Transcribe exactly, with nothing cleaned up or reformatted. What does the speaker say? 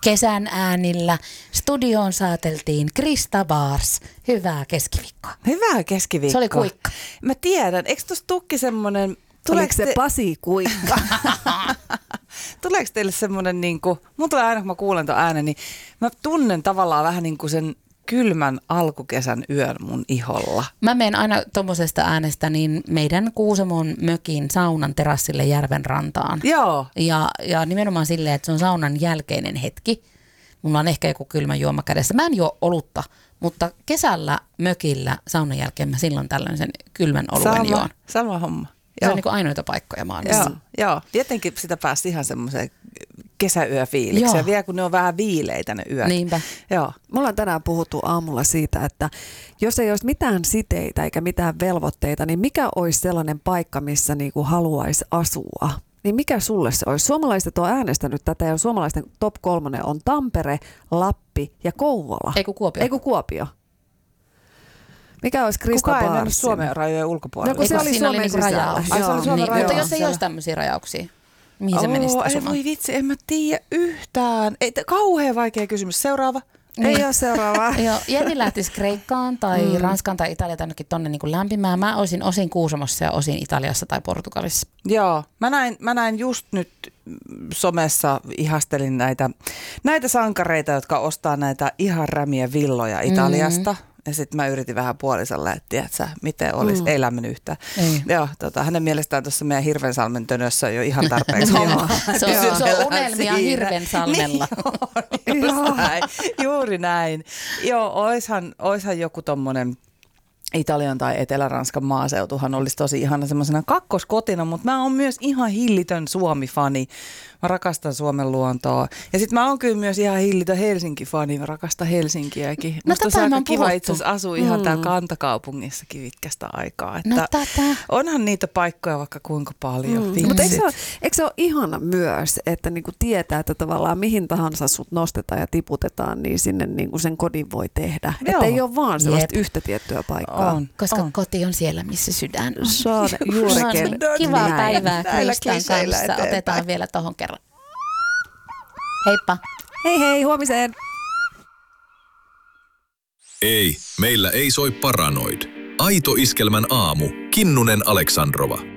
kesän äänillä. Studioon saateltiin Krista Baars. Hyvää keskiviikkoa. Hyvää keskiviikkoa. Se oli kuikka. Mä tiedän. Eikö tuossa tukki semmoinen... Tuleeko se te... Pasi kuikka? Tuleeko teille semmoinen niin kuin... Mun tulee aina, kun mä kuulen ton äänen, niin mä tunnen tavallaan vähän niin kuin sen kylmän alkukesän yön mun iholla. Mä menen aina tommosesta äänestä niin meidän Kuusamon mökin saunan terassille järven rantaan. Joo. Ja, ja nimenomaan silleen, että se on saunan jälkeinen hetki. Mulla on ehkä joku kylmä juoma kädessä. Mä en juo olutta, mutta kesällä mökillä saunan jälkeen mä silloin tällöin sen kylmän oluen sama, juon. Sama homma. Se on niin kuin ainoita paikkoja maailmassa. Joo, joo. Jotenkin sitä pääsi ihan semmoiseen kesäyöfiilikseen. Joo. Vielä kun ne on vähän viileitä ne yöt. Niinpä. Joo. Me ollaan tänään puhuttu aamulla siitä, että jos ei olisi mitään siteitä eikä mitään velvoitteita, niin mikä olisi sellainen paikka, missä niinku haluaisi asua? Niin mikä sulle se olisi? Suomalaiset on äänestänyt tätä ja suomalaisten top kolmonen on Tampere, Lappi ja Kouvola. Eiku Kuopio. Eiku Kuopio. Mikä olisi Krista Kuka ei Baarsin? mennyt Suomen rajojen ulkopuolelle? No kun se oli siinä oli Suomen niinku sisällä. rajaus. Ai, se oli Suomen niin, rajaus. mutta jos ei Siellä. olisi tämmöisiä rajauksia, mihin se Oo, menisit ei asumaan? voi vitsi, en mä tiedä yhtään. Ei, t- kauhean vaikea kysymys. Seuraava. Ei ole seuraavaa. Joo, Jenni lähtisi Kreikkaan tai Mm. Ranskaan tai Italiaan tai ainakin tonne niin kuin lämpimään. Mä olisin osin Kuusamossa ja osin Italiassa tai Portugalissa. Joo, mä näin, mä näin just nyt somessa, ihastelin näitä, näitä sankareita, jotka ostaa näitä ihan rämiä villoja Italiasta. Mm-hmm. Ja sitten mä yritin vähän puolisolle, että tiedätkö, miten olisi, mm. ei lämmennyt yhtään. Ei. Joo, tota, hänen mielestään tuossa meidän Hirvensalmen tönössä on jo ihan tarpeeksi hommaa. Se on, se on unelmia Hirvensalmella. Niin, juuri, näin, juuri näin. Joo, oishan, oishan joku tommonen Italian tai Etelä-Ranskan maaseutuhan olisi tosi ihana semmoisena kakkoskotina, mutta mä oon myös ihan hillitön Suomi-fani. Mä rakastan Suomen luontoa. Ja sit mä oon kyllä myös ihan hillitön Helsinki-fani. Mä rakastan Helsinkiäkin. No musta tätä on me aika on kiva puhuttu. itse asiassa asua ihan Mm. täällä kantakaupungissakin pitkästä aikaa. Että No tätä. onhan niitä paikkoja vaikka kuinka paljon. Mm. Vitsit. Mutta eikö se, ole, eikö se ole ihana myös, että niinku tietää, että tavallaan mihin tahansa sut nostetaan ja tiputetaan, niin sinne niinku sen kodin voi tehdä. Joo. Että ei ole vaan sellaista Jep. yhtä tiettyä paikkaa. On. Koska on. koti on siellä, missä sydän on. Se on juurikin No niin, kivaa näin. päivää Näillä Kristan kliseillä kanssa. eteenpäin. Otetaan vielä tohon kerran. Heippa. Hei hei, huomiseen! Ei, meillä ei soi paranoid. Aito Iskelmän aamu. Kinnunen Aleksandrova.